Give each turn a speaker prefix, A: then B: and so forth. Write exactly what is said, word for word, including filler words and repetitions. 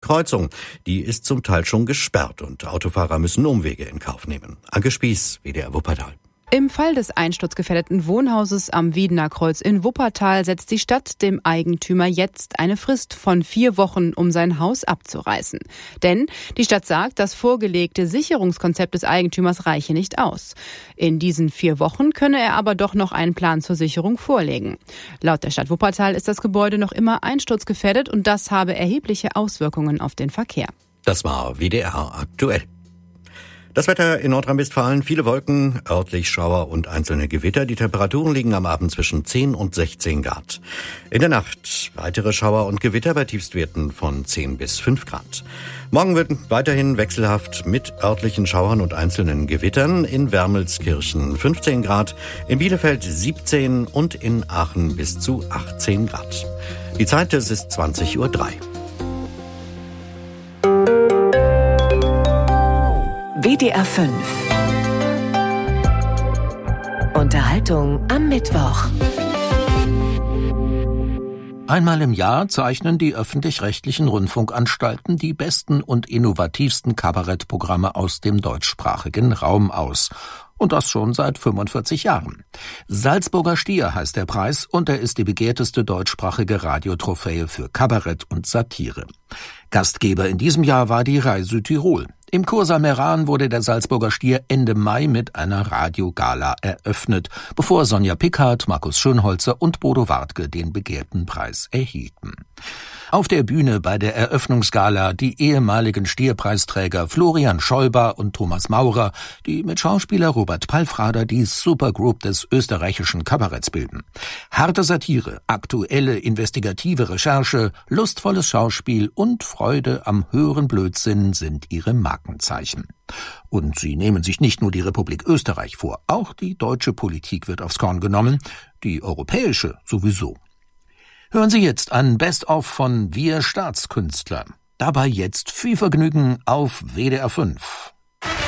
A: Kreuzung. Die ist zum Teil schon gesperrt und Autofahrer müssen Umwege in Kauf nehmen. Anke Spieß, W D R Wuppertal.
B: Im Fall des einsturzgefährdeten Wohnhauses am Wiedener Kreuz in Wuppertal setzt die Stadt dem Eigentümer jetzt eine Frist von vier Wochen, um sein Haus abzureißen. Denn die Stadt sagt, das vorgelegte Sicherungskonzept des Eigentümers reiche nicht aus. In diesen vier Wochen könne er aber doch noch einen Plan zur Sicherung vorlegen. Laut der Stadt Wuppertal ist das Gebäude noch immer einsturzgefährdet und das habe erhebliche Auswirkungen auf den Verkehr.
A: Das war W D R aktuell. Das Wetter in Nordrhein-Westfalen, viele Wolken, örtlich Schauer und einzelne Gewitter. Die Temperaturen liegen am Abend zwischen zehn und sechzehn Grad. In der Nacht weitere Schauer und Gewitter bei Tiefstwerten von zehn bis fünf Grad. Morgen wird weiterhin wechselhaft mit örtlichen Schauern und einzelnen Gewittern. In Wermelskirchen fünfzehn Grad, in Bielefeld siebzehn und in Aachen bis zu achtzehn Grad. Die Zeit, es ist zwanzig Uhr drei.
C: W D R fünf. Unterhaltung am Mittwoch.
D: Einmal im Jahr zeichnen die öffentlich-rechtlichen Rundfunkanstalten die besten und innovativsten Kabarettprogramme aus dem deutschsprachigen Raum aus. Und das schon seit fünfundvierzig Jahren. Salzburger Stier heißt der Preis und er ist die begehrteste deutschsprachige Radiotrophäe für Kabarett und Satire. Gastgeber in diesem Jahr war die Rai Südtirol. Im Kursaal Meran wurde der Salzburger Stier Ende Mai mit einer Radiogala eröffnet, bevor Sonja Pickhardt, Markus Schönholzer und Bodo Wartke den begehrten Preis erhielten. Auf der Bühne bei der Eröffnungsgala die ehemaligen Stierpreisträger Florian Schäuber und Thomas Maurer, die mit Schauspieler Robert Palfrader die Supergroup des österreichischen Kabaretts bilden. Harte Satire, aktuelle investigative Recherche, lustvolles Schauspiel und Freude am höheren Blödsinn sind ihre Markenzeichen. Und sie nehmen sich nicht nur die Republik Österreich vor, auch die deutsche Politik wird aufs Korn genommen, die europäische sowieso. Hören Sie jetzt ein Best-of von Wir Staatskünstler. Dabei jetzt viel Vergnügen auf W D R fünf.